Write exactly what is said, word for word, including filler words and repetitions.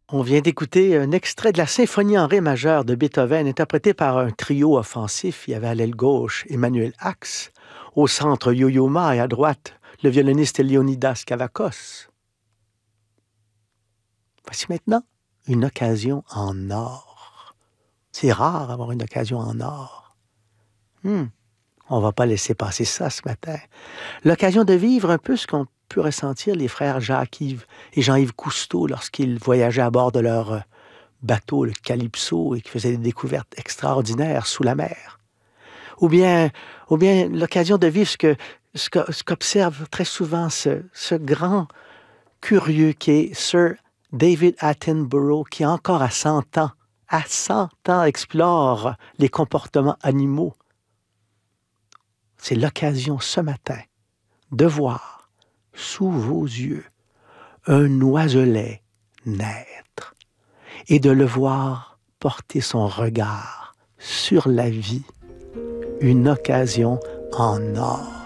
On vient d'écouter un extrait de la symphonie en ré majeur de Beethoven, interprétée par un trio offensif. Il y avait à l'aile gauche Emmanuel Ax, au centre Yo-Yo Ma et à droite le violoniste Leonidas Kavakos. Voici maintenant une occasion en or. C'est rare d'avoir une occasion en or. Hmm. On ne va pas laisser passer ça ce matin. L'occasion de vivre un peu ce qu'ont pu ressentir les frères Jacques-Yves et Jean-Yves Cousteau lorsqu'ils voyageaient à bord de leur bateau, le Calypso, et qui faisaient des découvertes extraordinaires sous la mer. Ou bien, ou bien l'occasion de vivre ce que ce que, ce qu'observe très souvent ce, ce grand curieux qui est Sir David Attenborough, qui encore à cent ans, à cent ans, explore les comportements animaux. C'est l'occasion ce matin de voir sous vos yeux un oiselet naître et de le voir porter son regard sur la vie, une occasion en or.